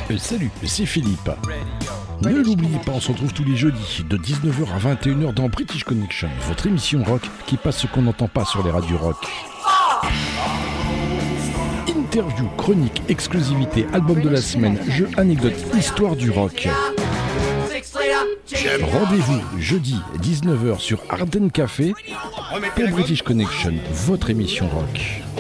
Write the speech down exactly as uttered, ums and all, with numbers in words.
Euh, salut, c'est Philippe. Ne l'oubliez pas, on se retrouve tous les jeudis de dix-neuf heures à vingt et une heures dans British Connection, votre émission rock qui passe ce qu'on n'entend pas sur les radios rock. Interview, chronique, exclusivité, album de la semaine, jeux, anecdotes, histoire du rock. Rendez-vous jeudi dix-neuf heures sur Arden Café pour British Connection, votre émission rock.